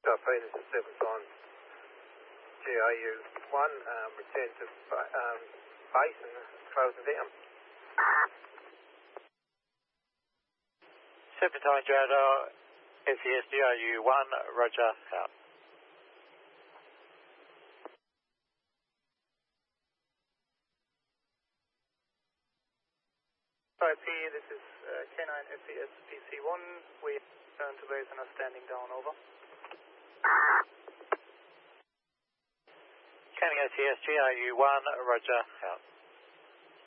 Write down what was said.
This is 7 times GRU1, return to base and closing down. 7 times radar, SES GRU1, roger, out. IP, this is K9 SES PC1. We return to base and are standing down, over. Canning SES GRU1, roger, out.